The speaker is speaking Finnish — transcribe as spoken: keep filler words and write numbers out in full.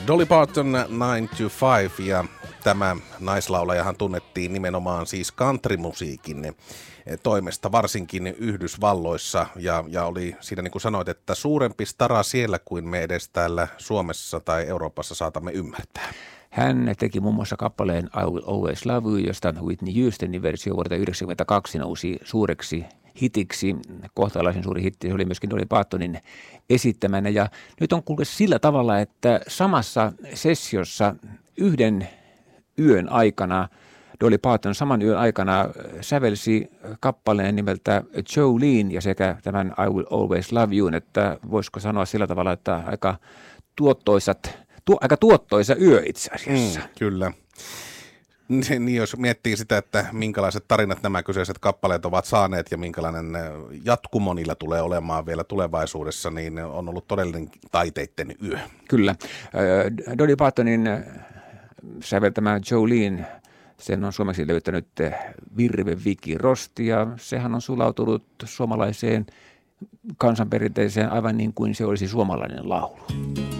Dolly Parton nine to five, ja tämä naislaulajahan tunnettiin nimenomaan siis countrymusiikin toimesta, varsinkin Yhdysvalloissa, ja, ja oli siinä, niin kuin sanoit, että suurempi stara siellä kuin me edes täällä Suomessa tai Euroopassa saatamme ymmärtää. Hän teki muun muassa kappaleen I Will Always Love You, josta Whitney Houstonin versio vuodelta yhdeksänkymmentäkaksi nousi suureksi hitiksi, kohtalaisen suuri hitti. Se oli myöskin Dolly Partonin esittämänä, ja nyt on kuullut sillä tavalla, että samassa sessiossa yhden yön aikana Dolly Parton saman yön aikana sävelsi kappaleen nimeltä Jolene ja sekä tämän I Will Always Love You, että voisiko sanoa sillä tavalla, että aika tuottoisat, tu, aika tuottoisa yö itse asiassa. Mm, kyllä. Niin, jos miettii sitä, että minkälaiset tarinat nämä kyseiset kappaleet ovat saaneet ja minkälainen jatkumo niillä tulee olemaan vielä tulevaisuudessa, niin on ollut todellinen taiteitten yö. Kyllä. Dolly Partonin säveltämä Jolene, sen on suomeksi löytänyt Virve Viki Rosti, ja sehän on sulautunut suomalaiseen kansanperinteeseen aivan niin kuin se olisi suomalainen laulu.